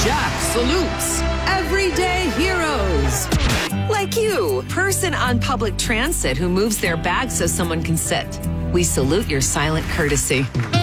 Jack salutes everyday heroes. Like you, person on public transit who moves their bag so someone can sit. We salute your silent courtesy.